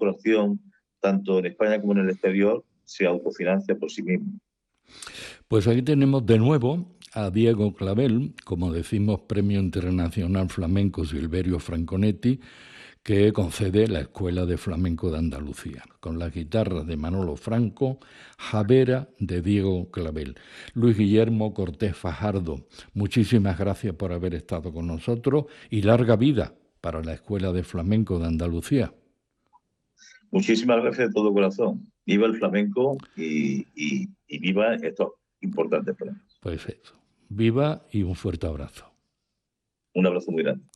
actuación, tanto en España como en el exterior, se autofinancia por sí mismo. Pues aquí tenemos de nuevo a Diego Clavel, como decimos, Premio Internacional Flamenco Silverio Franconetti, que concede la Escuela de Flamenco de Andalucía, con la guitarra de Manolo Franco, Javera de Diego Clavel. Luis Guillermo Cortés Fajardo, muchísimas gracias por haber estado con nosotros y larga vida para la Escuela de Flamenco de Andalucía. Muchísimas gracias de todo corazón. Viva el flamenco y viva estos importantes premios. Pues eso, viva y un fuerte abrazo. Un abrazo muy grande.